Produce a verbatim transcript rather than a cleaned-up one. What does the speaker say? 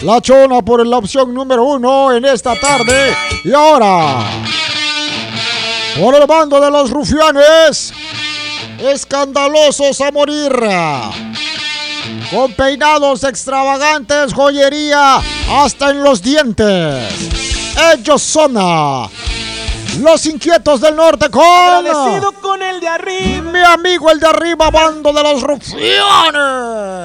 La Chona por la opción número uno en esta tarde. Y ahora, por el bando de los rufianes, escandalosos a morir, con peinados extravagantes, joyería hasta en los dientes. Ellos son los inquietos del norte con... Agradecido con el de arriba. Mi amigo el de arriba, bando de los rufianes.